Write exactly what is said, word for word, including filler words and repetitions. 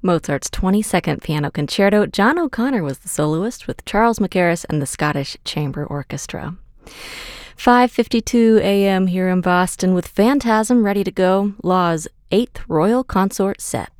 Mozart's twenty-second Piano Concerto. John O'Connor was the soloist with Charles Mackerras and the Scottish Chamber Orchestra. five fifty-two a.m. here in Boston with Phantasm ready to go. Law's eighth Royal Consort Set.